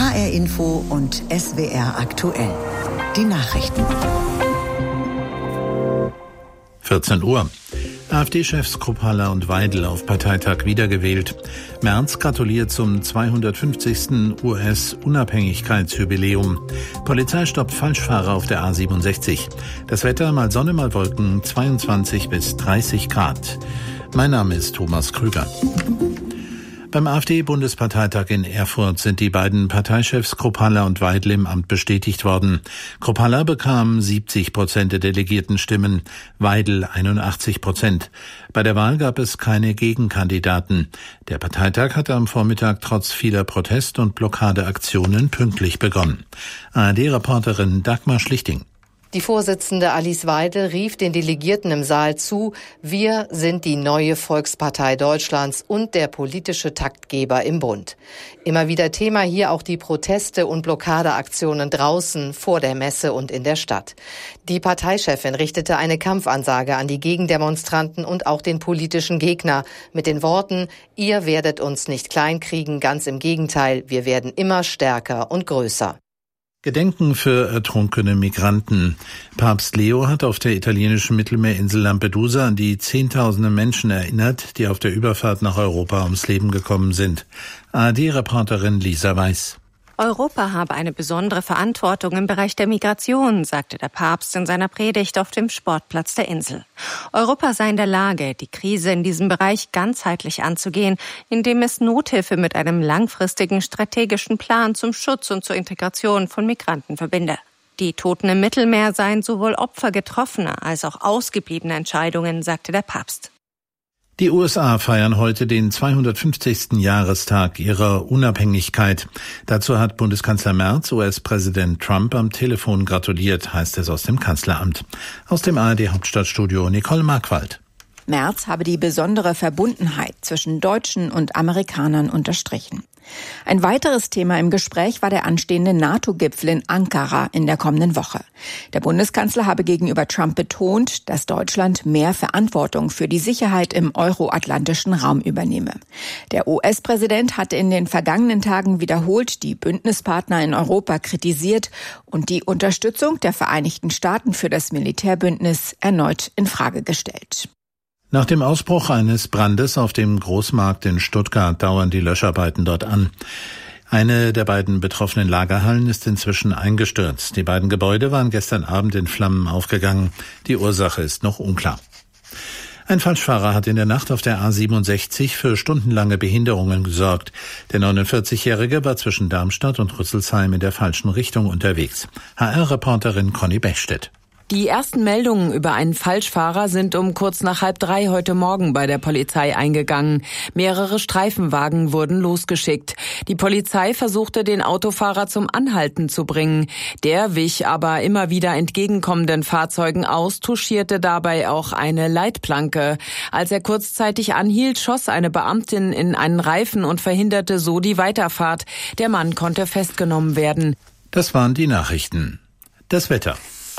HR Info und SWR aktuell. Die Nachrichten. 14 Uhr. AfD-Chefs Kropala und Weidel auf Parteitag wiedergewählt. Merz gratuliert zum 250. US-Unabhängigkeitsjubiläum. Polizei stoppt Falschfahrer auf der A67. Das Wetter mal Sonne, mal Wolken, 22 bis 30 Grad. Mein Name ist Thomas Krüger. Beim AfD-Bundesparteitag in Erfurt sind die beiden Parteichefs Kropala und Weidel im Amt bestätigt worden. Kropala bekam 70% der Delegiertenstimmen, Weidel 81%. Bei der Wahl gab es keine Gegenkandidaten. Der Parteitag hatte am Vormittag trotz vieler Protest- und Blockadeaktionen pünktlich begonnen. ARD-Reporterin Dagmar Schlichting. Die Vorsitzende Alice Weidel rief den Delegierten im Saal zu: Wir sind die neue Volkspartei Deutschlands und der politische Taktgeber im Bund. Immer wieder Thema hier auch die Proteste und Blockadeaktionen draußen, vor der Messe und in der Stadt. Die Parteichefin richtete eine Kampfansage an die Gegendemonstranten und auch den politischen Gegner mit den Worten: Ihr werdet uns nicht kleinkriegen, ganz im Gegenteil, wir werden immer stärker und größer. Gedenken für ertrunkene Migranten. Papst Leo hat auf der italienischen Mittelmeerinsel Lampedusa an die Zehntausende Menschen erinnert, die auf der Überfahrt nach Europa ums Leben gekommen sind. ARD-Reporterin Lisa Weiß. Europa habe eine besondere Verantwortung im Bereich der Migration, sagte der Papst in seiner Predigt auf dem Sportplatz der Insel. Europa sei in der Lage, die Krise in diesem Bereich ganzheitlich anzugehen, indem es Nothilfe mit einem langfristigen strategischen Plan zum Schutz und zur Integration von Migranten verbinde. Die Toten im Mittelmeer seien sowohl Opfer getroffener als auch ausgebliebener Entscheidungen, sagte der Papst. Die USA feiern heute den 250. Jahrestag ihrer Unabhängigkeit. Dazu hat Bundeskanzler Merz US-Präsident Trump am Telefon gratuliert, heißt es aus dem Kanzleramt. Aus dem ARD-Hauptstadtstudio Nicole Markwald. Merz habe die besondere Verbundenheit zwischen Deutschen und Amerikanern unterstrichen. Ein weiteres Thema im Gespräch war der anstehende NATO-Gipfel in Ankara in der kommenden Woche. Der Bundeskanzler habe gegenüber Trump betont, dass Deutschland mehr Verantwortung für die Sicherheit im euroatlantischen Raum übernehme. Der US-Präsident hatte in den vergangenen Tagen wiederholt die Bündnispartner in Europa kritisiert und die Unterstützung der Vereinigten Staaten für das Militärbündnis erneut in Frage gestellt. Nach dem Ausbruch eines Brandes auf dem Großmarkt in Stuttgart dauern die Löscharbeiten dort an. Eine der beiden betroffenen Lagerhallen ist inzwischen eingestürzt. Die beiden Gebäude waren gestern Abend in Flammen aufgegangen. Die Ursache ist noch unklar. Ein Falschfahrer hat in der Nacht auf der A67 für stundenlange Behinderungen gesorgt. Der 49-Jährige war zwischen Darmstadt und Rüsselsheim in der falschen Richtung unterwegs. HR-Reporterin Conny Bechstedt. Die ersten Meldungen über einen Falschfahrer sind um kurz nach 2:30 heute Morgen bei der Polizei eingegangen. Mehrere Streifenwagen wurden losgeschickt. Die Polizei versuchte, den Autofahrer zum Anhalten zu bringen. Der wich aber immer wieder entgegenkommenden Fahrzeugen aus, touchierte dabei auch eine Leitplanke. Als er kurzzeitig anhielt, schoss eine Beamtin in einen Reifen und verhinderte so die Weiterfahrt. Der Mann konnte festgenommen werden. Das waren die Nachrichten. Das Wetter.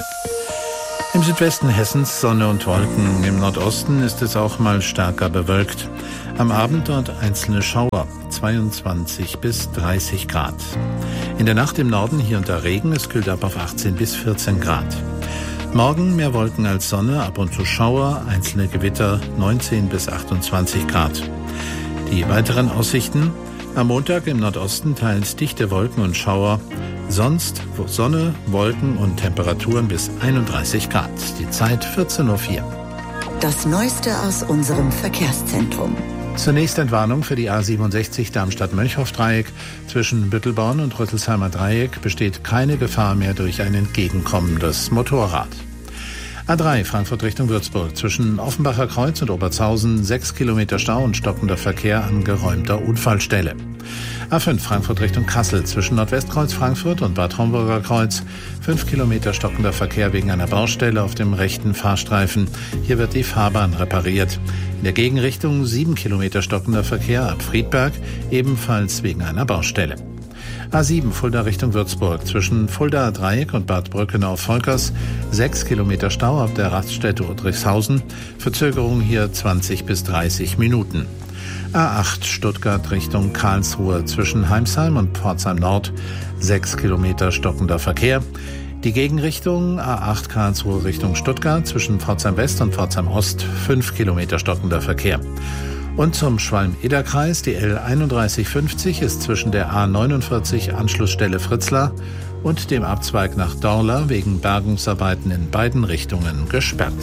Im Südwesten Hessens Sonne und Wolken. Im Nordosten ist es auch mal stärker bewölkt. Am Abend dort einzelne Schauer, 22 bis 30 Grad. In der Nacht im Norden hier und da Regen, es kühlt ab auf 18 bis 14 Grad. Morgen mehr Wolken als Sonne, ab und zu Schauer, einzelne Gewitter, 19 bis 28 Grad. Die weiteren Aussichten: am Montag im Nordosten teils dichte Wolken und Schauer. Sonst Sonne, Wolken und Temperaturen bis 31 Grad. Die Zeit 14:04 Uhr. Das Neueste aus unserem Verkehrszentrum. Zunächst Entwarnung für die A67 Darmstadt-Mölchhof-Dreieck. Zwischen Büttelborn und Rüsselsheimer Dreieck besteht keine Gefahr mehr durch ein entgegenkommendes Motorrad. A3 Frankfurt Richtung Würzburg. Zwischen Offenbacher Kreuz und Obertshausen 6 Kilometer Stau und stockender Verkehr an geräumter Unfallstelle. A5 Frankfurt Richtung Kassel. Zwischen Nordwestkreuz Frankfurt und Bad Homburger Kreuz 5 Kilometer stockender Verkehr wegen einer Baustelle auf dem rechten Fahrstreifen. Hier wird die Fahrbahn repariert. In der Gegenrichtung 7 Kilometer stockender Verkehr ab Friedberg, ebenfalls wegen einer Baustelle. A7 Fulda Richtung Würzburg. Zwischen Fulda Dreieck und Bad Brückenau-Volkers 6 Kilometer Stau ab der Raststätte Udrichshausen. Verzögerung hier 20 bis 30 Minuten. A8 Stuttgart Richtung Karlsruhe zwischen Heimsheim und Pforzheim Nord 6 Kilometer stockender Verkehr. Die Gegenrichtung A8 Karlsruhe Richtung Stuttgart zwischen Pforzheim West und Pforzheim Ost 5 Kilometer stockender Verkehr. Und zum Schwalm-Eder-Kreis, die L3150 ist zwischen der A49 Anschlussstelle Fritzlar und dem Abzweig nach Dorla wegen Bergungsarbeiten in beiden Richtungen gesperrt.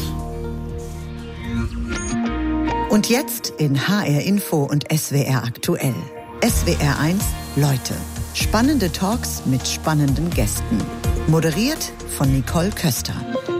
Und jetzt in HR Info und SWR aktuell. SWR 1 Leute. Spannende Talks mit spannenden Gästen. Moderiert von Nicole Köster.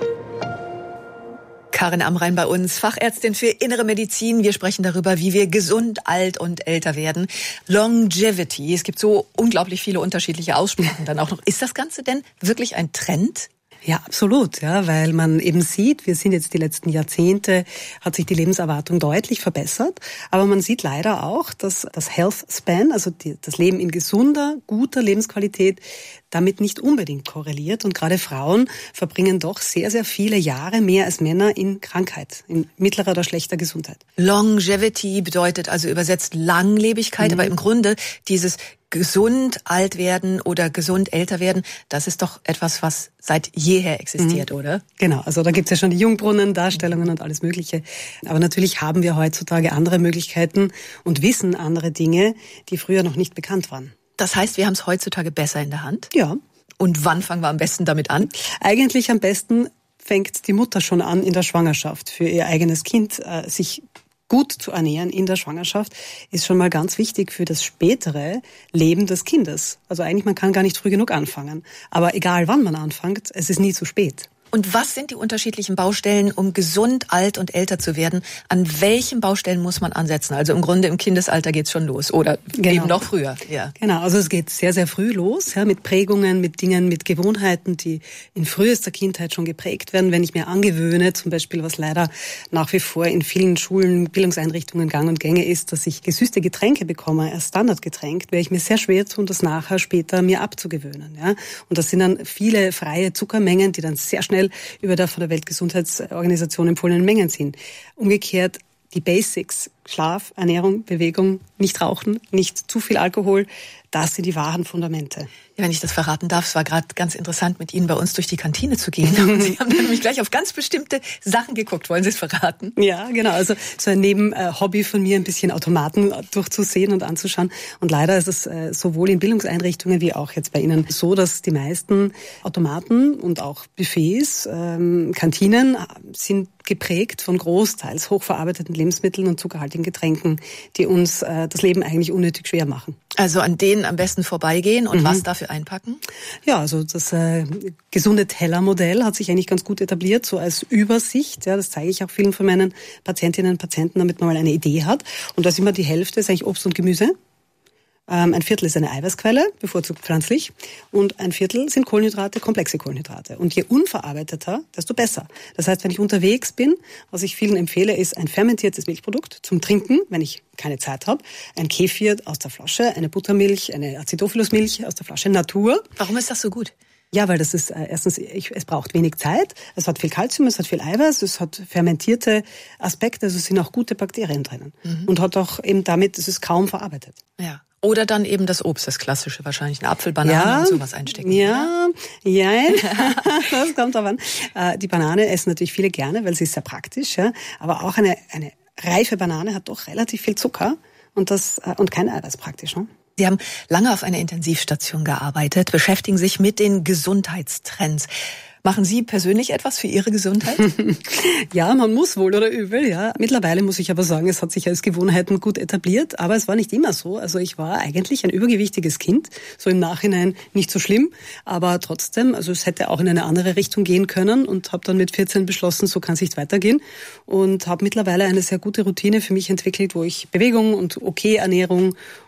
Karin Amrein bei uns, Fachärztin für Innere Medizin. Wir sprechen darüber, wie wir gesund, alt und älter werden. Longevity. Es gibt so unglaublich viele unterschiedliche Aussprachen dann auch noch. Ist das Ganze denn wirklich ein Trend? Ja, absolut, ja, weil man eben sieht, wir sind jetzt die letzten Jahrzehnte, hat sich die Lebenserwartung deutlich verbessert, aber man sieht leider auch, dass das Health Span, also das Leben in gesunder, guter Lebensqualität, damit nicht unbedingt korreliert und gerade Frauen verbringen doch sehr, sehr viele Jahre mehr als Männer in Krankheit, in mittlerer oder schlechter Gesundheit. Longevity bedeutet also übersetzt Langlebigkeit, aber im Grunde dieses gesund alt werden oder gesund älter werden, das ist doch etwas, was seit jeher existiert, oder? Genau, also da gibt's ja schon die Jungbrunnen-Darstellungen und alles Mögliche. Aber natürlich haben wir heutzutage andere Möglichkeiten und wissen andere Dinge, die früher noch nicht bekannt waren. Das heißt, wir haben es heutzutage besser in der Hand? Ja. Und wann fangen wir am besten damit an? Eigentlich am besten fängt die Mutter schon an in der Schwangerschaft, für ihr eigenes Kind sich gut zu ernähren in der Schwangerschaft ist schon mal ganz wichtig für das spätere Leben des Kindes. Also eigentlich, man kann gar nicht früh genug anfangen. Aber egal wann man anfängt, es ist nie zu spät. Und was sind die unterschiedlichen Baustellen, um gesund, alt und älter zu werden? An welchen Baustellen muss man ansetzen? Also im Grunde im Kindesalter geht's schon los oder eben noch früher. Ja. Genau, also es geht sehr, sehr früh los, ja, mit Prägungen, mit Dingen, mit Gewohnheiten, die in frühester Kindheit schon geprägt werden. Wenn ich mir angewöhne, zum Beispiel, was leider nach wie vor in vielen Schulen, Bildungseinrichtungen gang und gänge ist, dass ich gesüßte Getränke bekomme als Standardgetränk, werde ich mir sehr schwer tun, das nachher später mir abzugewöhnen. Ja. Und das sind dann viele freie Zuckermengen, die dann sehr schnell über der von der Weltgesundheitsorganisation empfohlenen Mengen sind. Umgekehrt die Basics, Schlaf, Ernährung, Bewegung, nicht rauchen, nicht zu viel Alkohol, das sind die wahren Fundamente. Ja, wenn ich das verraten darf, es war gerade ganz interessant, mit Ihnen bei uns durch die Kantine zu gehen. Und Sie haben nämlich gleich auf ganz bestimmte Sachen geguckt. Wollen Sie es verraten? Ja, genau. Also so ein Nebenhobby von mir, ein bisschen Automaten durchzusehen und anzuschauen. Und leider ist es sowohl in Bildungseinrichtungen wie auch jetzt bei Ihnen so, dass die meisten Automaten und auch Buffets, Kantinen sind geprägt von großteils hochverarbeiteten Lebensmitteln und zuckerhaltigen Getränken, die uns das Leben eigentlich unnötig schwer machen. Also an denen am besten vorbeigehen und was dafür einpacken? Ja, also das gesunde Tellermodell hat sich eigentlich ganz gut etabliert, so als Übersicht. Ja, das zeige ich auch vielen von meinen Patientinnen und Patienten, damit man mal eine Idee hat. Und da ist immer die Hälfte, ist eigentlich Obst und Gemüse. Ein Viertel ist eine Eiweißquelle, bevorzugt pflanzlich. Und ein Viertel sind Kohlenhydrate, komplexe Kohlenhydrate. Und je unverarbeiteter, desto besser. Das heißt, wenn ich unterwegs bin, was ich vielen empfehle, ist ein fermentiertes Milchprodukt zum Trinken, wenn ich keine Zeit habe. Ein Kefir aus der Flasche, eine Buttermilch, eine Acidophyllus-Milch aus der Flasche, Natur. Warum ist das so gut? Ja, weil das ist erstens, es braucht wenig Zeit, es hat viel Kalzium, es hat viel Eiweiß, es hat fermentierte Aspekte, also es sind auch gute Bakterien drinnen. Und hat auch eben damit, es ist kaum verarbeitet. Ja. Oder dann eben das Obst, das Klassische wahrscheinlich, eine Apfel, Banane und sowas einstecken. Ja, das kommt aber an. Die Banane essen natürlich viele gerne, weil sie ist sehr praktisch, ja. Aber auch eine reife Banane hat doch relativ viel Zucker und kein Eiweiß praktisch, ne? Sie haben lange auf einer Intensivstation gearbeitet, beschäftigen sich mit den Gesundheitstrends. Machen Sie persönlich etwas für Ihre Gesundheit? Ja, man muss wohl oder übel, ja. Mittlerweile muss ich aber sagen, es hat sich als Gewohnheiten gut etabliert, aber es war nicht immer so. Also ich war eigentlich ein übergewichtiges Kind, so im Nachhinein nicht so schlimm, aber trotzdem, also es hätte auch in eine andere Richtung gehen können und habe dann mit 14 beschlossen, so kann es nicht weitergehen und habe mittlerweile eine sehr gute Routine für mich entwickelt, wo ich Bewegung und Ernährung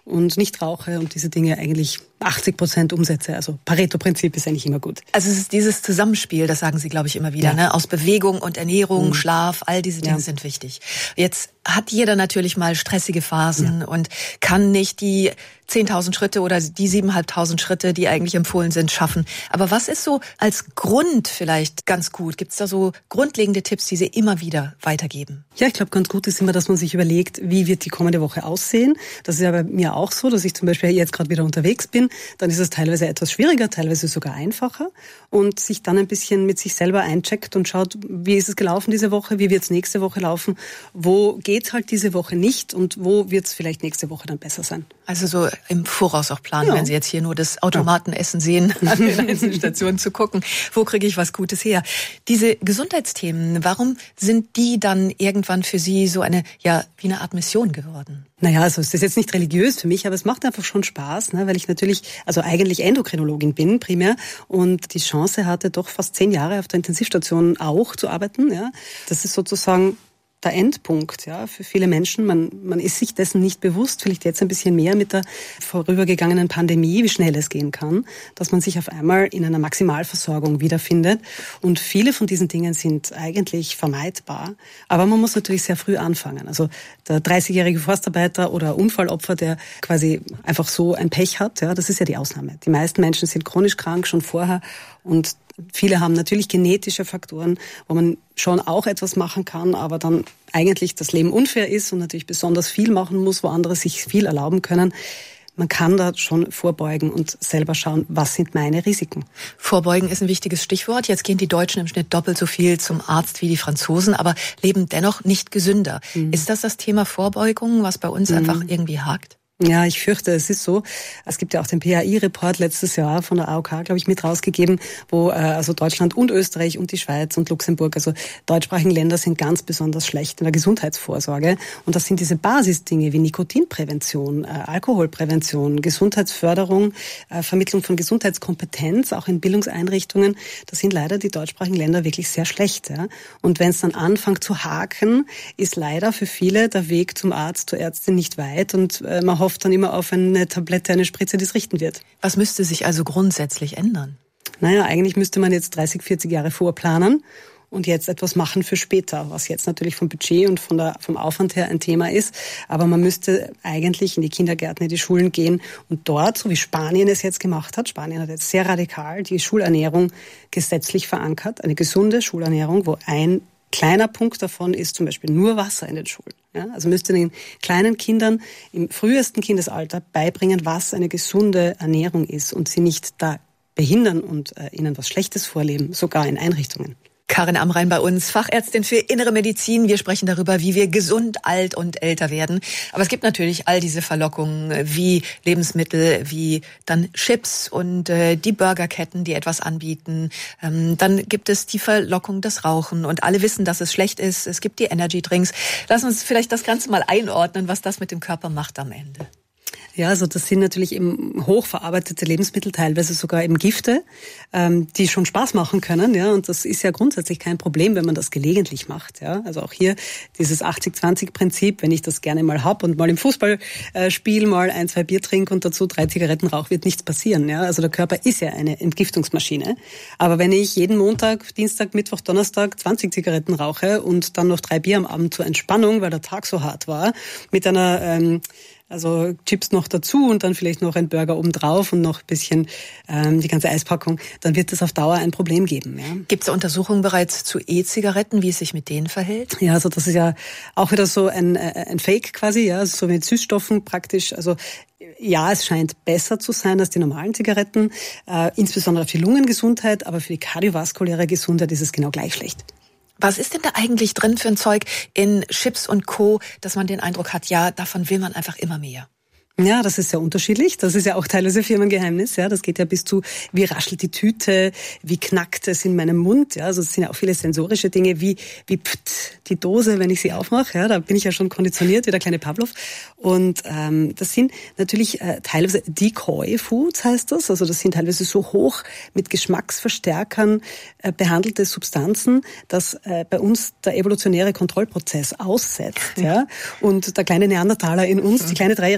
und nicht rauche und diese Dinge eigentlich 80% umsetze. Also Pareto-Prinzip ist eigentlich immer gut. Also es ist dieses Zusammenspiel, das sagen Sie, glaube ich, immer wieder, ne? Aus Bewegung und Ernährung, Schlaf, all diese Dinge sind wichtig. Jetzt hat jeder natürlich mal stressige Phasen und kann nicht die 10.000 Schritte oder die 7.500 Schritte, die eigentlich empfohlen sind, schaffen. Aber was ist so als Grund vielleicht ganz gut? Gibt es da so grundlegende Tipps, die Sie immer wieder weitergeben? Ja, ich glaube, ganz gut ist immer, dass man sich überlegt, wie wird die kommende Woche aussehen. Das ist ja bei mir auch so, dass ich zum Beispiel jetzt gerade wieder unterwegs bin. Dann ist es teilweise etwas schwieriger, teilweise sogar einfacher. Und sich dann ein bisschen mit sich selber eincheckt und schaut, wie ist es gelaufen diese Woche, wie wird es nächste Woche laufen, wo geht's halt diese Woche nicht und wo wird es vielleicht nächste Woche dann besser sein. Also so im Voraus auch planen, wenn Sie jetzt hier nur das Automatenessen sehen, an den einzelnen Stationen zu gucken, wo kriege ich was Gutes her. Diese Gesundheitsthemen, warum sind die dann irgendwann für Sie so eine, ja, wie eine Art Mission geworden? Naja, also es ist jetzt nicht religiös für mich, aber es macht einfach schon Spaß, ne, weil ich natürlich, also eigentlich Endokrinologin bin primär und die Chance hatte, doch fast 10 Jahre auf der Intensivstation auch zu arbeiten. Ja. Das ist sozusagen der Endpunkt, ja, für viele Menschen. Man ist sich dessen nicht bewusst, vielleicht jetzt ein bisschen mehr mit der vorübergegangenen Pandemie, wie schnell es gehen kann, dass man sich auf einmal in einer Maximalversorgung wiederfindet. Und viele von diesen Dingen sind eigentlich vermeidbar. Aber man muss natürlich sehr früh anfangen. Also der 30-jährige Forstarbeiter oder Unfallopfer, der quasi einfach so ein Pech hat, ja, das ist ja die Ausnahme. Die meisten Menschen sind chronisch krank schon vorher und viele haben natürlich genetische Faktoren, wo man schon auch etwas machen kann, aber dann eigentlich das Leben unfair ist und natürlich besonders viel machen muss, wo andere sich viel erlauben können. Man kann da schon vorbeugen und selber schauen, was sind meine Risiken. Vorbeugen ist ein wichtiges Stichwort. Jetzt gehen die Deutschen im Schnitt doppelt so viel zum Arzt wie die Franzosen, aber leben dennoch nicht gesünder. Ist das Thema Vorbeugung, was bei uns einfach irgendwie hakt? Ja, ich fürchte, es ist so. Es gibt ja auch den PHI-Report letztes Jahr von der AOK, glaube ich, mit rausgegeben, wo also Deutschland und Österreich und die Schweiz und Luxemburg, also deutschsprachige Länder sind ganz besonders schlecht in der Gesundheitsvorsorge. Und das sind diese Basisdinge wie Nikotinprävention, Alkoholprävention, Gesundheitsförderung, Vermittlung von Gesundheitskompetenz, auch in Bildungseinrichtungen. Da sind leider die deutschsprachigen Länder wirklich sehr schlecht. Ja? Und wenn es dann anfängt zu haken, ist leider für viele der Weg zum Arzt, zur Ärztin nicht weit und man hofft dann immer auf eine Tablette, eine Spritze, die es richten wird. Was müsste sich also grundsätzlich ändern? Naja, eigentlich müsste man jetzt 30, 40 Jahre vorplanen und jetzt etwas machen für später, was jetzt natürlich vom Budget und vom Aufwand her ein Thema ist. Aber man müsste eigentlich in die Kindergärten, in die Schulen gehen und dort, so wie Spanien es jetzt gemacht hat, Spanien hat jetzt sehr radikal die Schulernährung gesetzlich verankert, eine gesunde Schulernährung, wo ein kleiner Punkt davon ist zum Beispiel nur Wasser in den Schulen. Ja, also müsste den kleinen Kindern im frühesten Kindesalter beibringen, was eine gesunde Ernährung ist und sie nicht da behindern und ihnen was Schlechtes vorleben, sogar in Einrichtungen. Karin Amrein bei uns, Fachärztin für Innere Medizin. Wir sprechen darüber, wie wir gesund, alt und älter werden. Aber es gibt natürlich all diese Verlockungen wie Lebensmittel, wie dann Chips und die Burgerketten, die etwas anbieten. Dann gibt es die Verlockung des Rauchen und alle wissen, dass es schlecht ist. Es gibt die Energy-Drinks. Lass uns vielleicht das Ganze mal einordnen, was das mit dem Körper macht am Ende. Ja, also das sind natürlich eben hochverarbeitete Lebensmittel, teilweise sogar eben Gifte, die schon Spaß machen können, ja, und das ist ja grundsätzlich kein Problem, wenn man das gelegentlich macht, ja. Also auch hier dieses 80-20-Prinzip, wenn ich das gerne mal hab und mal im Fußballspiel mal 1, 2 Bier trinke und dazu 3 Zigaretten rauche, wird nichts passieren, ja. Also der Körper ist ja eine Entgiftungsmaschine. Aber wenn ich jeden Montag, Dienstag, Mittwoch, Donnerstag 20 Zigaretten rauche und dann noch 3 Bier am Abend zur Entspannung, weil der Tag so hart war, mit einer also Chips noch dazu und dann vielleicht noch ein Burger obendrauf und noch ein bisschen die ganze Eispackung, dann wird es auf Dauer ein Problem geben. Ja. Gibt es Untersuchungen bereits zu E-Zigaretten, wie es sich mit denen verhält? Ja, also das ist ja auch wieder so ein Fake quasi, ja, so mit Süßstoffen praktisch. Also ja, es scheint besser zu sein als die normalen Zigaretten, insbesondere für die Lungengesundheit, aber für die kardiovaskuläre Gesundheit ist es genau gleich schlecht. Was ist denn da eigentlich drin für ein Zeug in Chips und Co., dass man den Eindruck hat, ja, davon will man einfach immer mehr? Ja, das ist sehr unterschiedlich. Das ist ja auch teilweise Firmengeheimnis. Ja, das geht ja bis zu, wie raschelt die Tüte, wie knackt es in meinem Mund. Ja, also es sind ja auch viele sensorische Dinge, wie pft, die Dose, wenn ich sie aufmache. Ja, da bin ich ja schon konditioniert, wie der kleine Pavlov. Und das sind natürlich teilweise Decoy Foods, heißt das. Also das sind teilweise so hoch mit Geschmacksverstärkern behandelte Substanzen, dass bei uns der evolutionäre Kontrollprozess aussetzt. Ja, und der kleine Neandertaler in uns, die kleine 3-jährige Karin,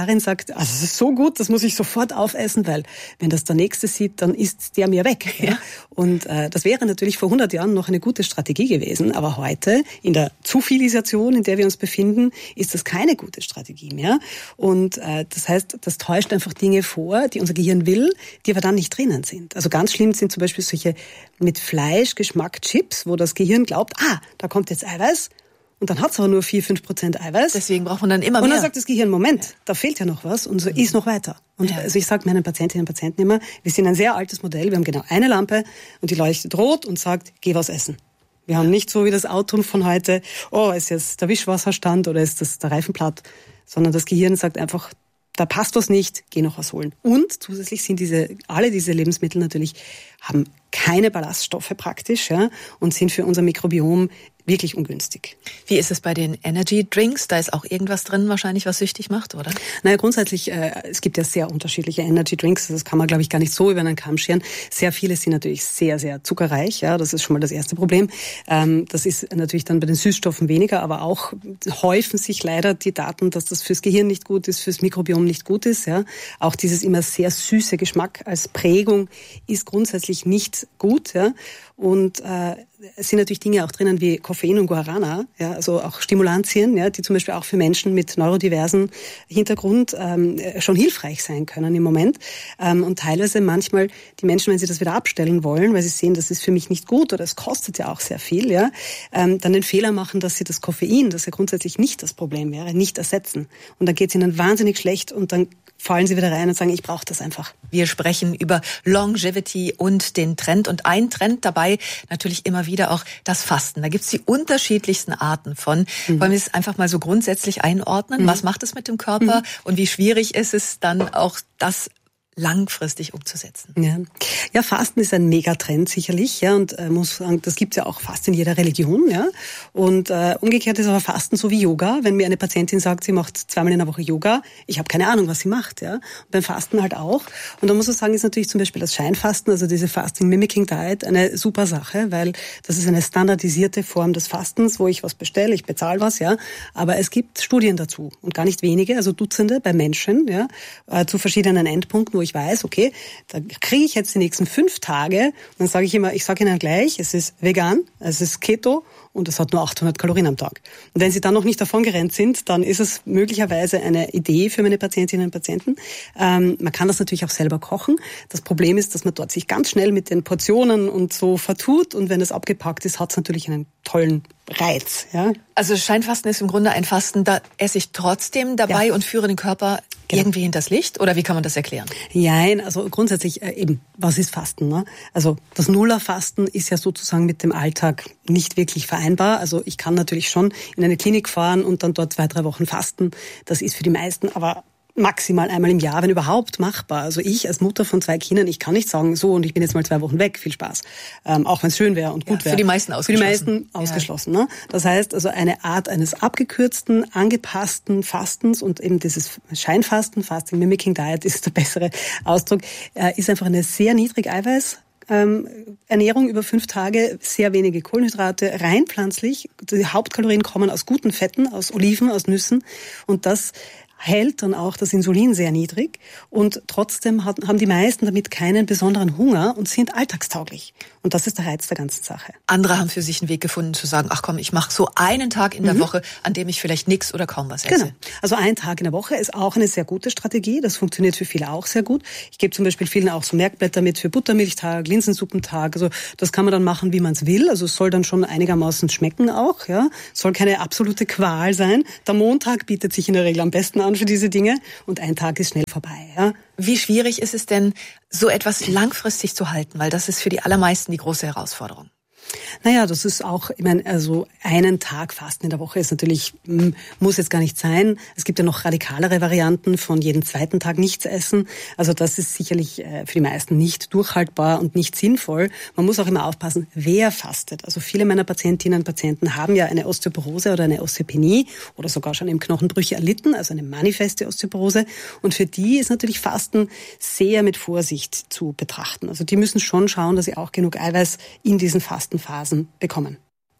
Vegetarin sagt, also es ist so gut, das muss ich sofort aufessen, weil wenn das der Nächste sieht, dann isst der mir weg. Ja? Und das wäre natürlich vor 100 Jahren noch eine gute Strategie gewesen, aber heute in der Zufilisation, in der wir uns befinden, ist das keine gute Strategie mehr. Und das heißt, das täuscht einfach Dinge vor, die unser Gehirn will, die aber dann nicht drinnen sind. Also ganz schlimm sind zum Beispiel solche mit Fleischgeschmack Chips, wo das Gehirn glaubt, da kommt jetzt Eiweiß. Und dann hat es aber nur 4-5% Eiweiß. Deswegen braucht man dann immer mehr. Und dann sagt das Gehirn, Moment, da fehlt ja noch was. Und so ist noch weiter. Und also ich sage meinen Patientinnen und Patienten immer, wir sind ein sehr altes Modell. Wir haben genau eine Lampe und die leuchtet rot und sagt, geh was essen. Wir haben nicht so wie das Auto von heute, ist jetzt der Wischwasserstand oder ist das der Reifenplatt. Sondern das Gehirn sagt einfach, da passt was nicht, geh noch was holen. Und zusätzlich sind alle diese Lebensmittel natürlich, haben keine Ballaststoffe praktisch, ja, und sind für unser Mikrobiom wirklich ungünstig. Wie ist es bei den Energy Drinks? Da ist auch irgendwas drin wahrscheinlich, was süchtig macht, oder? Naja, grundsätzlich, es gibt ja sehr unterschiedliche Energy Drinks. Das kann man, glaube ich, gar nicht so über einen Kamm scheren. Sehr viele sind natürlich sehr, sehr zuckerreich. Ja, das ist schon mal das erste Problem. Das ist natürlich dann bei den Süßstoffen weniger, aber auch häufen sich leider die Daten, dass das fürs Gehirn nicht gut ist, fürs Mikrobiom nicht gut ist. Ja, auch dieses immer sehr süße Geschmack als Prägung ist grundsätzlich nicht gut. Ja, und es sind natürlich Dinge auch drinnen wie Koffein und Guarana, ja, also auch Stimulantien, ja, die zum Beispiel auch für Menschen mit neurodiversen Hintergrund schon hilfreich sein können im Moment. Und teilweise manchmal die Menschen, wenn sie das wieder abstellen wollen, weil sie sehen, das ist für mich nicht gut oder es kostet ja auch sehr viel, ja, dann den Fehler machen, dass sie das Koffein, das ja grundsätzlich nicht das Problem wäre, nicht ersetzen. Und dann geht es ihnen wahnsinnig schlecht und dann fallen sie wieder rein und sagen, ich brauche das einfach. Wir sprechen über Longevity und den Trend. Und ein Trend dabei natürlich immer wieder auch das Fasten. Da gibt es die unterschiedlichsten Arten von. Wollen wir es einfach mal so grundsätzlich einordnen? Was macht es mit dem Körper? Und wie schwierig ist es dann auch, das langfristig umzusetzen? Ja, Fasten ist ein Megatrend sicherlich, ja, und muss sagen, das gibt's ja auch fast in jeder Religion, ja. Und umgekehrt ist aber Fasten so wie Yoga. Wenn mir eine Patientin sagt, sie macht 2-mal in der Woche Yoga, ich habe keine Ahnung, was sie macht, ja. Und beim Fasten halt auch. Und da muss man sagen, ist natürlich zum Beispiel das Scheinfasten, also diese Fasting Mimicking Diet, eine super Sache, weil das ist eine standardisierte Form des Fastens, wo ich was bestelle, ich bezahle was, ja. Aber es gibt Studien dazu und gar nicht wenige, also Dutzende bei Menschen, ja, zu verschiedenen Endpunkten, wo ich weiß, okay, da kriege ich jetzt die nächsten 5 Tage, und dann sage ich immer, ich sage Ihnen gleich, es ist vegan, es ist Keto und es hat nur 800 Kalorien am Tag. Und wenn Sie dann noch nicht davon gerannt sind, dann ist es möglicherweise eine Idee für meine Patientinnen und Patienten. Man kann das natürlich auch selber kochen. Das Problem ist, dass man dort sich ganz schnell mit den Portionen und so vertut und wenn es abgepackt ist, hat es natürlich einen tollen Reiz. Ja? Also Scheinfasten ist im Grunde ein Fasten, da esse ich trotzdem dabei und führe den Körper irgendwie hinters Licht? Oder wie kann man das erklären? Nein, also grundsätzlich eben, was ist Fasten? Ne? Also das Nullerfasten ist ja sozusagen mit dem Alltag nicht wirklich vereinbar. Also ich kann natürlich schon in eine Klinik fahren und dann dort 2-3 Wochen fasten. Das ist für die meisten aber maximal einmal im Jahr, wenn überhaupt, machbar. Also ich als Mutter von 2 Kindern, ich kann nicht sagen, so und ich bin jetzt mal 2 Wochen weg, viel Spaß. Auch wenn es schön wäre und gut wäre. Für die meisten ausgeschlossen. Für die meisten ausgeschlossen. Ne? Das heißt also eine Art eines abgekürzten, angepassten Fastens und eben dieses Scheinfasten, Fasting Mimicking Diet ist der bessere Ausdruck, ist einfach eine sehr niedrig Eiweiß Ernährung über 5 Tage, sehr wenige Kohlenhydrate, rein pflanzlich. Die Hauptkalorien kommen aus guten Fetten, aus Oliven, aus Nüssen und das hält dann auch das Insulin sehr niedrig und trotzdem haben die meisten damit keinen besonderen Hunger und sind alltagstauglich. Und das ist der Reiz der ganzen Sache. Andere haben für sich einen Weg gefunden zu sagen, ach komm, ich mache so einen Tag in der Woche, an dem ich vielleicht nichts oder kaum was esse. Genau. Also ein Tag in der Woche ist auch eine sehr gute Strategie. Das funktioniert für viele auch sehr gut. Ich gebe zum Beispiel vielen auch so Merkblätter mit für Buttermilchtag, Linsensuppentag. Also das kann man dann machen, wie man es will. Also es soll dann schon einigermaßen schmecken auch. Ja, soll keine absolute Qual sein. Der Montag bietet sich in der Regel am besten an für diese Dinge und ein Tag ist schnell vorbei. Ja. Wie schwierig ist es denn, so etwas langfristig zu halten? Weil das ist für die allermeisten die große Herausforderung. Naja, das ist auch, ich meine, also einen Tag Fasten in der Woche ist natürlich, muss jetzt gar nicht sein. Es gibt ja noch radikalere Varianten von jeden 2. Tag nichts essen. Also das ist sicherlich für die meisten nicht durchhaltbar und nicht sinnvoll. Man muss auch immer aufpassen, wer fastet. Also viele meiner Patientinnen und Patienten haben ja eine Osteoporose oder eine Osteopenie oder sogar schon eben Knochenbrüche erlitten, also eine manifeste Osteoporose. Und für die ist natürlich Fasten sehr mit Vorsicht zu betrachten. Also die müssen schon schauen, dass sie auch genug Eiweiß in diesen Fastenphasen bekommen.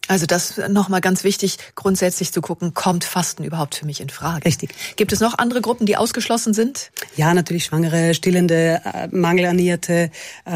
Also das nochmal ganz wichtig, grundsätzlich zu gucken, kommt Fasten überhaupt für mich in Frage? Richtig. Gibt es noch andere Gruppen, die ausgeschlossen sind? Ja, natürlich Schwangere, Stillende, Mangelernährte.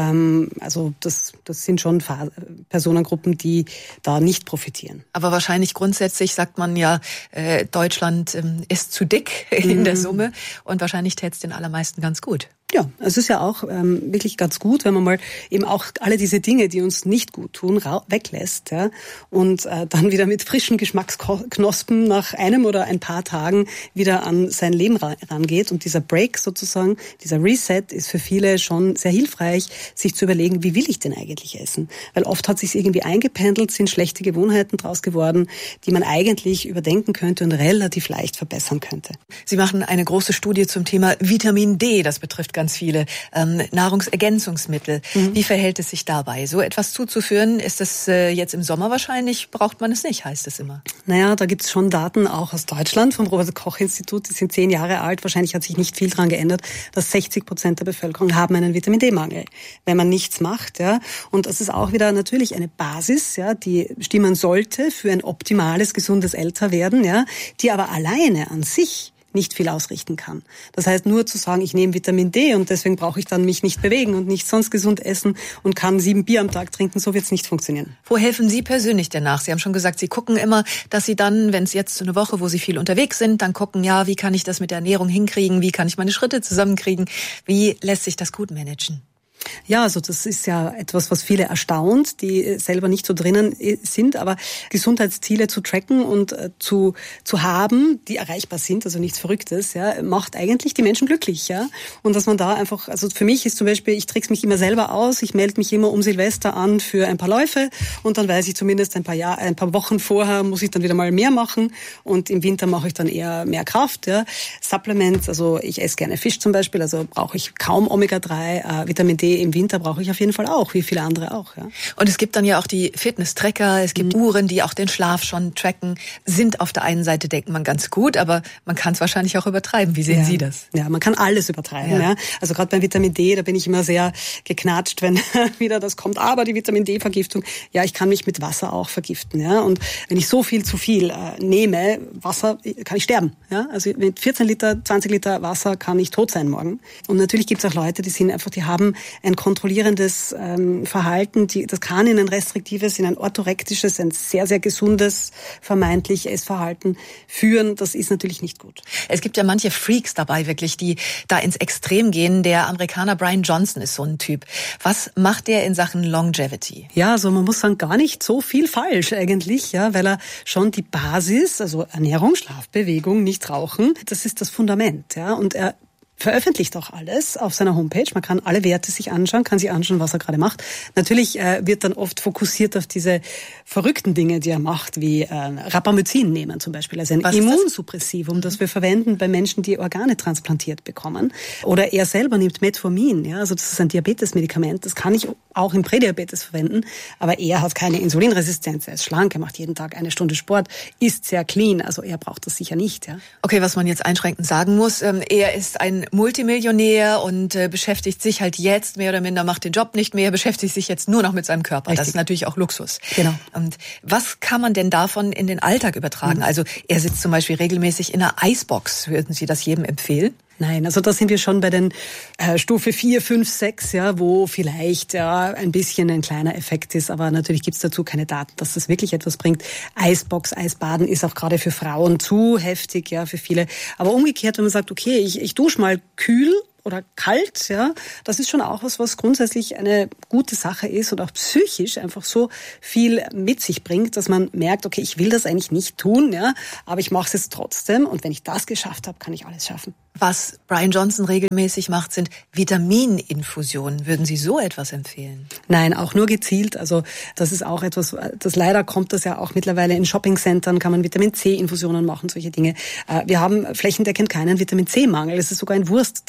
Also das sind schon Personengruppen, die da nicht profitieren. Aber wahrscheinlich grundsätzlich sagt man ja, Deutschland ist zu dick in der Summe und wahrscheinlich täte es den allermeisten ganz gut. Ja, es ist ja auch wirklich ganz gut, wenn man mal eben auch alle diese Dinge, die uns nicht gut tun, weglässt, ja, und dann wieder mit frischen Geschmacksknospen nach einem oder ein paar Tagen wieder an sein Leben rangeht. Und dieser Break sozusagen, dieser Reset ist für viele schon sehr hilfreich, sich zu überlegen, wie will ich denn eigentlich essen? Weil oft hat sich irgendwie eingependelt, sind schlechte Gewohnheiten draus geworden, die man eigentlich überdenken könnte und relativ leicht verbessern könnte. Sie machen eine große Studie zum Thema Vitamin D, das betrifft ganz viele Nahrungsergänzungsmittel. Wie verhält es sich dabei? So etwas zuzuführen, ist das jetzt im Sommer wahrscheinlich, braucht man es nicht, heißt es immer. Naja, da gibt's schon Daten auch aus Deutschland vom Robert-Koch-Institut, die sind 10 Jahre alt, wahrscheinlich hat sich nicht viel dran geändert, dass 60% der Bevölkerung haben einen Vitamin-D-Mangel, wenn man nichts macht. Ja. Und das ist auch wieder natürlich eine Basis, ja, die stimmen sollte für ein optimales, gesundes Älterwerden, ja, die aber alleine an sich nicht viel ausrichten kann. Das heißt, nur zu sagen, ich nehme Vitamin D und deswegen brauche ich dann mich nicht bewegen und nicht sonst gesund essen und kann 7 Bier am Tag trinken, so wird es nicht funktionieren. Wo helfen Sie persönlich denn nach? Sie haben schon gesagt, Sie gucken immer, dass Sie dann, wenn es jetzt so eine Woche, wo Sie viel unterwegs sind, dann gucken, ja, wie kann ich das mit der Ernährung hinkriegen, wie kann ich meine Schritte zusammenkriegen, wie lässt sich das gut managen? Ja, also das ist ja etwas, was viele erstaunt, die selber nicht so drinnen sind, aber Gesundheitsziele zu tracken und zu haben, die erreichbar sind, also nichts Verrücktes, ja, macht eigentlich die Menschen glücklich, ja. Und dass man da einfach, also für mich ist zum Beispiel, ich trick's mich immer selber aus, ich melde mich immer um Silvester an für ein paar Läufe und dann weiß ich zumindest ein paar Wochen vorher muss ich dann wieder mal mehr machen und im Winter mache ich dann eher mehr Kraft, ja. Supplements, also ich esse gerne Fisch zum Beispiel, also brauche ich kaum Omega-3, Vitamin D im Winter brauche ich auf jeden Fall auch, wie viele andere auch. Ja. Und es gibt dann ja auch die Fitness-Tracker, es gibt Uhren, die auch den Schlaf schon tracken, sind auf der einen Seite, denkt man, ganz gut, aber man kann es wahrscheinlich auch übertreiben. Wie sehen Sie das? Ja, man kann alles übertreiben. Ja. Also gerade beim Vitamin D, da bin ich immer sehr geknatscht, wenn wieder das kommt. Aber die Vitamin D-Vergiftung, ja, ich kann mich mit Wasser auch vergiften. Ja. Und wenn ich so viel zu viel nehme, Wasser, kann ich sterben. Ja. Also mit 14 Liter, 20 Liter Wasser kann ich tot sein morgen. Und natürlich gibt es auch Leute, die haben ein kontrollierendes Verhalten, das kann in ein restriktives, in ein orthorektisches, ein sehr, sehr gesundes, vermeintlich Essverhalten führen. Das ist natürlich nicht gut. Es gibt ja manche Freaks dabei wirklich, die da ins Extrem gehen. Der Amerikaner Brian Johnson ist so ein Typ. Was macht der in Sachen Longevity? Ja, also man muss sagen, gar nicht so viel falsch eigentlich, ja, weil er schon die Basis, also Ernährung, Schlaf, Bewegung, nicht rauchen, das ist das Fundament, ja, und er veröffentlicht auch alles auf seiner Homepage. Man kann alle Werte sich anschauen, kann sich anschauen, was er gerade macht. Natürlich wird dann oft fokussiert auf diese verrückten Dinge, die er macht, wie Rapamycin nehmen zum Beispiel. Also ein Immunsuppressivum, das wir verwenden bei Menschen, die Organe transplantiert bekommen. Oder er selber nimmt Metformin. Ja, also das ist ein Diabetesmedikament. Das kann ich auch im Prädiabetes verwenden. Aber er hat keine Insulinresistenz. Er ist schlank, er macht jeden Tag 1 Stunde Sport, isst sehr clean. Also er braucht das sicher nicht. Ja. Okay, was man jetzt einschränkend sagen muss, er ist ein Multimillionär und beschäftigt sich halt jetzt mehr oder minder, macht den Job nicht mehr, beschäftigt sich jetzt nur noch mit seinem Körper. Richtig. Das ist natürlich auch Luxus. Genau. Und was kann man denn davon in den Alltag übertragen? Also er sitzt zum Beispiel regelmäßig in einer Eisbox. Würden Sie das jedem empfehlen? Nein, also da sind wir schon bei den Stufe 4, 5, 6, ja, wo vielleicht ja ein bisschen ein kleiner Effekt ist, aber natürlich gibt's dazu keine Daten, dass das wirklich etwas bringt. Eisbox, Eisbaden ist auch gerade für Frauen zu heftig, ja, für viele. Aber umgekehrt, wenn man sagt, okay, ich dusche mal kühl oder kalt, ja, das ist schon auch was grundsätzlich eine gute Sache ist und auch psychisch einfach so viel mit sich bringt, dass man merkt, okay, ich will das eigentlich nicht tun, ja, aber ich mache es jetzt trotzdem und wenn ich das geschafft habe, kann ich alles schaffen. Was Brian Johnson regelmäßig macht, sind Vitamininfusionen. Würden Sie so etwas empfehlen? Nein, auch nur gezielt. Also das ist auch etwas, das leider kommt das ja auch mittlerweile in Shoppingcentern, kann man Vitamin-C-Infusionen machen, solche Dinge. Wir haben flächendeckend keinen Vitamin-C-Mangel. Es ist sogar in Wurst drinnen. Ja?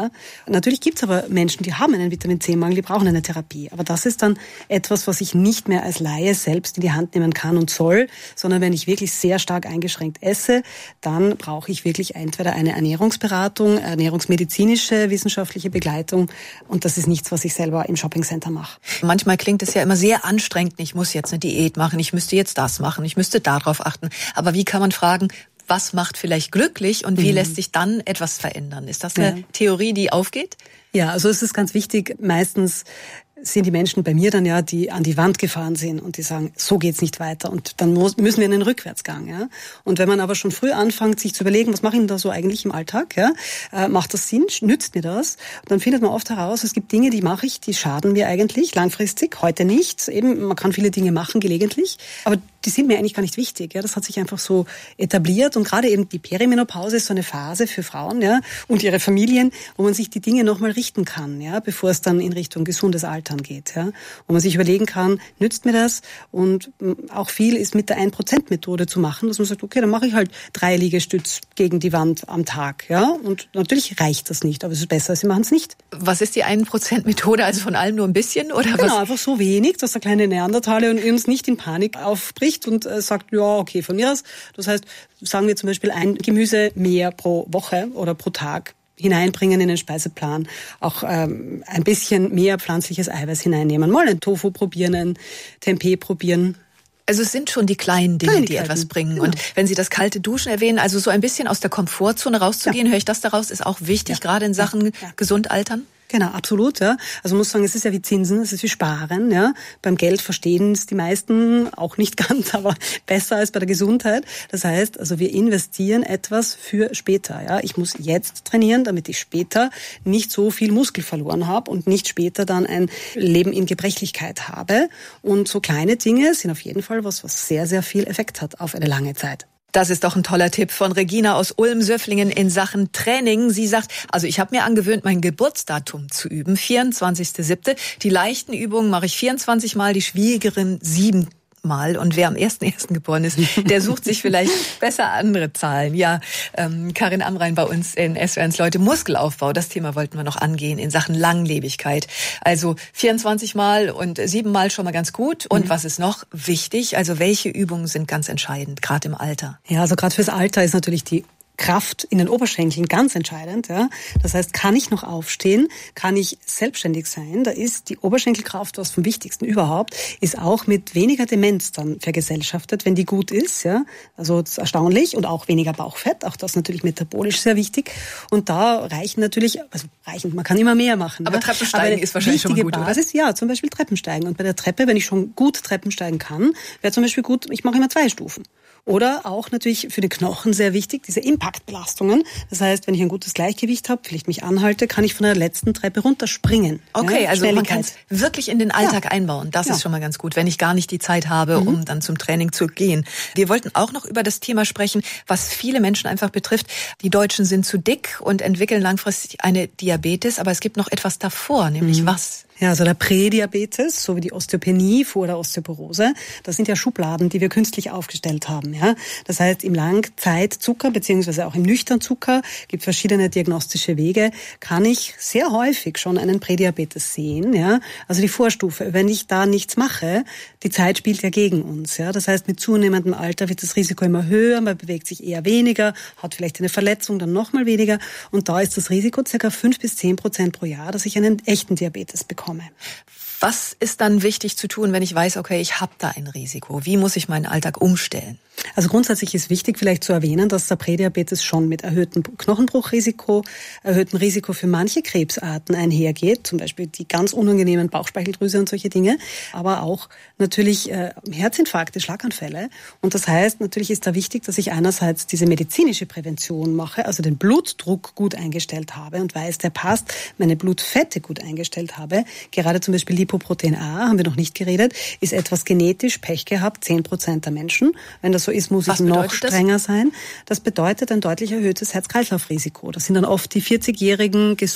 Ja. Natürlich gibt's aber Menschen, die haben einen Vitamin-C-Mangel, die brauchen eine Therapie. Aber das ist dann etwas, was ich nicht mehr als Laie selbst in die Hand nehmen kann und soll, sondern wenn ich wirklich sehr stark eingeschränkt esse, dann brauche ich wirklich entweder eine Ernährungsberatung, ernährungsmedizinische, wissenschaftliche Begleitung, und das ist nichts, was ich selber im Shoppingcenter mache. Manchmal klingt es ja immer sehr anstrengend, ich muss jetzt eine Diät machen, ich müsste jetzt das machen, ich müsste darauf achten. Aber wie kann man fragen, was macht vielleicht glücklich und wie lässt sich dann etwas verändern? Ist das eine Theorie, die aufgeht? Ja, also es ist ganz wichtig, meistens sind die Menschen bei mir dann ja, die an die Wand gefahren sind und die sagen, so geht's nicht weiter, und dann müssen wir in den Rückwärtsgang. Ja? Und wenn man aber schon früh anfängt, sich zu überlegen, was mache ich denn da so eigentlich im Alltag? Ja? Macht das Sinn? Nützt mir das? Und dann findet man oft heraus, es gibt Dinge, die mache ich, die schaden mir eigentlich langfristig, heute nicht. Eben, man kann viele Dinge machen, gelegentlich, aber die sind mir eigentlich gar nicht wichtig. Ja? Das hat sich einfach so etabliert, und gerade eben die Perimenopause ist so eine Phase für Frauen, ja, und ihre Familien, wo man sich die Dinge nochmal richten kann, ja, bevor es dann in Richtung gesundes Altern geht. Ja? Wo man sich überlegen kann, nützt mir das? Und auch viel ist mit der 1%-Methode zu machen, dass man sagt, okay, dann mache ich halt 3 Liegestütz gegen die Wand am Tag. Ja? Und natürlich reicht das nicht, aber es ist besser, sie machen es nicht. Was ist die 1%-Methode? Also von allem nur ein bisschen? Oder genau, was? Einfach so wenig, dass der kleine Neandertaler uns nicht in Panik aufbricht und sagt, ja, okay, von mir aus. Das heißt, sagen wir zum Beispiel ein Gemüse mehr pro Woche oder pro Tag hineinbringen in den Speiseplan, auch ein bisschen mehr pflanzliches Eiweiß hineinnehmen, mal einen Tofu probieren, ein Tempeh probieren. Also es sind schon die kleinen Dinge, die etwas bringen. Genau. Und wenn Sie das kalte Duschen erwähnen, also so ein bisschen aus der Komfortzone rauszugehen, höre ich das daraus, ist auch wichtig, gerade in Sachen gesund altern? Genau, absolut. Ja. Also man muss sagen, es ist ja wie Zinsen, es ist wie Sparen. Ja. Beim Geld verstehen es die meisten auch nicht ganz, aber besser als bei der Gesundheit. Das heißt, also wir investieren etwas für später. Ja. Ich muss jetzt trainieren, damit ich später nicht so viel Muskel verloren habe und nicht später dann ein Leben in Gebrechlichkeit habe. Und so kleine Dinge sind auf jeden Fall was sehr, sehr viel Effekt hat auf eine lange Zeit. Das ist doch ein toller Tipp von Regina aus Ulm-Söfflingen in Sachen Training. Sie sagt, also ich habe mir angewöhnt, mein Geburtsdatum zu üben, 24.07. Die leichten Übungen mache ich 24 Mal, die schwierigeren 7 Mal. Und wer am 1.1. geboren ist, der sucht sich vielleicht besser andere Zahlen. Ja, Karin Amrein bei uns in SWR1 Leute, Muskelaufbau, das Thema wollten wir noch angehen in Sachen Langlebigkeit. Also 24 Mal und 7 Mal schon mal ganz gut. Und was ist noch wichtig? Also welche Übungen sind ganz entscheidend, gerade im Alter? Ja, also gerade fürs Alter ist natürlich die Kraft in den Oberschenkeln ganz entscheidend. Ja. Das heißt, kann ich noch aufstehen? Kann ich selbstständig sein? Da ist die Oberschenkelkraft was vom Wichtigsten überhaupt. Ist auch mit weniger Demenz dann vergesellschaftet, wenn die gut ist. Ja. Also das ist erstaunlich. Und auch weniger Bauchfett. Auch das natürlich metabolisch sehr wichtig. Und da reichen natürlich, man kann immer mehr machen. Aber Treppensteigen ist wahrscheinlich schon gut, Basis, oder? Ja, zum Beispiel Treppensteigen. Und bei der Treppe, wenn ich schon gut Treppensteigen kann, wäre zum Beispiel gut, ich mache immer 2 Stufen. Oder auch natürlich für den Knochen sehr wichtig, diese Impaktbelastungen. Das heißt, wenn ich ein gutes Gleichgewicht habe, vielleicht mich anhalte, kann ich von der letzten Treppe runterspringen. Okay, ja, also man kann es wirklich in den Alltag einbauen. Das ist schon mal ganz gut, wenn ich gar nicht die Zeit habe, um dann zum Training zu gehen. Wir wollten auch noch über das Thema sprechen, was viele Menschen einfach betrifft. Die Deutschen sind zu dick und entwickeln langfristig eine Diabetes, aber es gibt noch etwas davor, nämlich was? Ja, also der Prädiabetes, so wie die Osteopenie vor der Osteoporose, das sind ja Schubladen, die wir künstlich aufgestellt haben. Ja, das heißt, im Langzeitzucker beziehungsweise auch im Nüchternzucker gibt verschiedene diagnostische Wege, kann ich sehr häufig schon einen Prädiabetes sehen. Ja, also die Vorstufe. Wenn ich da nichts mache, die Zeit spielt ja gegen uns. Ja, das heißt, mit zunehmendem Alter wird das Risiko immer höher, man bewegt sich eher weniger, hat vielleicht eine Verletzung, dann nochmal weniger. Und da ist das Risiko ca. 5-10% pro Jahr, dass ich einen echten Diabetes bekomme. Was ist dann wichtig zu tun, wenn ich weiß, okay, ich habe da ein Risiko? Wie muss ich meinen Alltag umstellen? Also grundsätzlich ist wichtig vielleicht zu erwähnen, dass der Prädiabetes schon mit erhöhtem Knochenbruchrisiko, erhöhtem Risiko für manche Krebsarten einhergeht, zum Beispiel die ganz unangenehmen Bauchspeicheldrüse und solche Dinge, aber auch natürlich Herzinfarkte, Schlaganfälle. Und das heißt, natürlich ist da wichtig, dass ich einerseits diese medizinische Prävention mache, also den Blutdruck gut eingestellt habe und weiß, der passt, meine Blutfette gut eingestellt habe. Gerade zum Beispiel Lipoprotein A, haben wir noch nicht geredet, ist etwas genetisch Pech gehabt, 10% der Menschen. Wenn das so ist, muss ich noch strenger sein. Das bedeutet ein deutlich erhöhtes Herz-Kreislauf-Risiko. Das sind dann oft die 40-jährigen